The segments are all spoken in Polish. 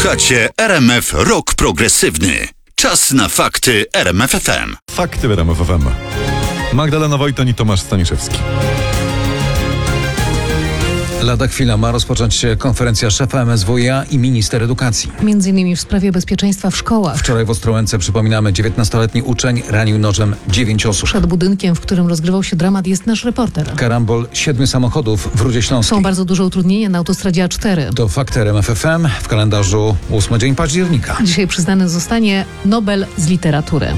Słuchacie RMF Rock Progresywny. Czas na fakty RMF FM. Fakty w RMF FM. Magdalena Wojton i Tomasz Staniszewski. Lada chwila ma rozpocząć się konferencja szefa MSWiA i minister edukacji. Między innymi w sprawie bezpieczeństwa w szkołach. Wczoraj w Ostrołęce, przypominamy, 19-letni uczeń ranił nożem 9 osób. Przed budynkiem, w którym rozgrywał się dramat, jest nasz reporter. Karambol 7 samochodów w Rudzie Śląskiej. Są bardzo duże utrudnienia na autostradzie A4. To fakty RMF FM w kalendarzu 8 dzień października. Dzisiaj przyznany zostanie Nobel z literatury.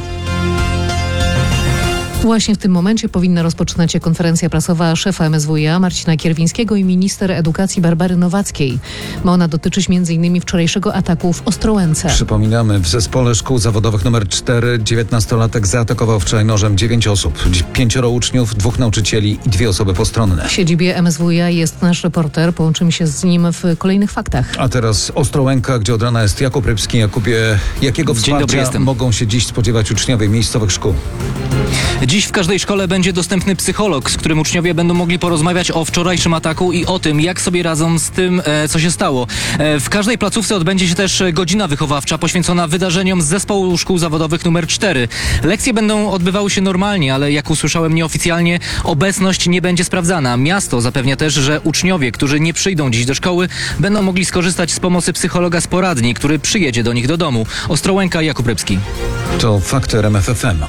Właśnie w tym momencie powinna rozpoczynać się konferencja prasowa szefa MSWiA Marcina Kierwińskiego i minister edukacji Barbary Nowackiej. Ma ona dotyczyć m.in. wczorajszego ataku w Ostrołęce. Przypominamy, w zespole szkół zawodowych nr 4 19-latek zaatakował wczoraj nożem 9 osób. 5 uczniów, 2 nauczycieli i 2 osoby postronne. W siedzibie MSWiA jest nasz reporter. Połączymy się z nim w kolejnych faktach. A teraz Ostrołęka, gdzie od rana jest Jakub Rybski. Jakubie, jakiego wsparcia mogą się dziś spodziewać uczniowie miejscowych szkół? Dziś w każdej szkole będzie dostępny psycholog, z którym uczniowie będą mogli porozmawiać o wczorajszym ataku i o tym, jak sobie radzą z tym, co się stało. W każdej placówce odbędzie się też godzina wychowawcza poświęcona wydarzeniom z zespołu szkół zawodowych nr 4. Lekcje będą odbywały się normalnie, ale jak usłyszałem nieoficjalnie, obecność nie będzie sprawdzana. Miasto zapewnia też, że uczniowie, którzy nie przyjdą dziś do szkoły, będą mogli skorzystać z pomocy psychologa z poradni, który przyjedzie do nich do domu. Ostrołęka, Jakub Rybski. To fakty RMF FM.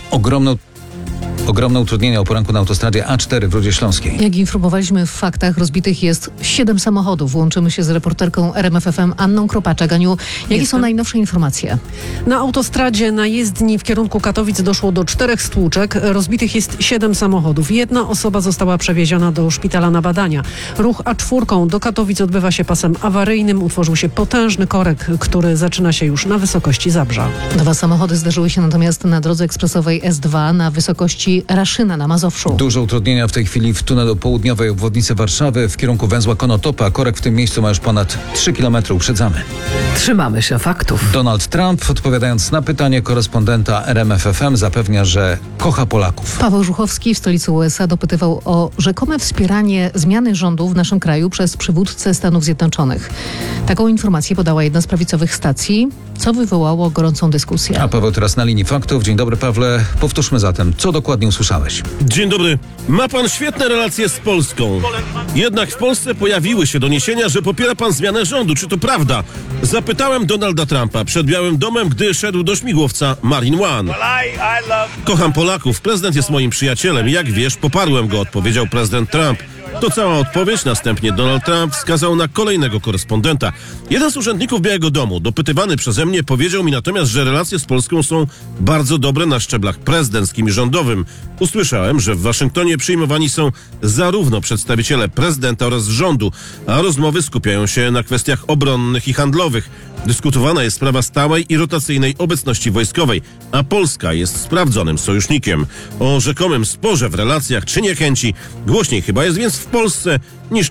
Ogromne utrudnienia o poranku na autostradzie A4 w Rudzie Śląskiej. Jak informowaliśmy w faktach, rozbitych jest 7 samochodów. Łączymy się z reporterką RMF FM Anną Kropaczek. Aniu, jakie są najnowsze informacje? Na autostradzie na jezdni w kierunku Katowic doszło do 4 stłuczek. Rozbitych jest 7 samochodów. 1 osoba została przewieziona do szpitala na badania. Ruch A4 do Katowic odbywa się pasem awaryjnym. Utworzył się potężny korek, który zaczyna się już na wysokości Zabrza. 2 samochody zdarzyły się natomiast na drodze ekspresowej S2 na wysokości Raszyna na Mazowszu. Duże utrudnienia w tej chwili w tunelu południowej obwodnicy Warszawy w kierunku węzła Konotopa. Korek w tym miejscu ma już ponad 3 km. Uprzedzamy. Trzymamy się faktów. Donald Trump, odpowiadając na pytanie korespondenta RMF FM, zapewnia, że kocha Polaków. Paweł Żuchowski w stolicy USA dopytywał o rzekome wspieranie zmiany rządu w naszym kraju przez przywódcę Stanów Zjednoczonych. Taką informację podała jedna z prawicowych stacji, co wywołało gorącą dyskusję. A Paweł teraz na linii faktów. Dzień dobry, Pawle. Powtórzmy zatem, co dokładnie usłyszałeś. Dzień dobry. Ma pan świetne relacje z Polską. Jednak w Polsce pojawiły się doniesienia, że popiera pan zmianę rządu. Czy to prawda? Zapytałem Donalda Trumpa przed Białym Domem, gdy szedł do śmigłowca Marine One. Kocham Polaków. Prezydent jest moim przyjacielem. Jak wiesz, poparłem go, odpowiedział prezydent Trump. To cała odpowiedź. Następnie Donald Trump wskazał na kolejnego korespondenta. Jeden z urzędników Białego Domu, dopytywany przeze mnie, powiedział mi natomiast, że relacje z Polską są bardzo dobre na szczeblach prezydenckim i rządowym. Usłyszałem, że w Waszyngtonie przyjmowani są zarówno przedstawiciele prezydenta oraz rządu, a rozmowy skupiają się na kwestiach obronnych i handlowych. Dyskutowana jest sprawa stałej i rotacyjnej obecności wojskowej, a Polska jest sprawdzonym sojusznikiem. O rzekomym sporze w relacjach czy niechęci głośniej chyba jest więc w Polsce niż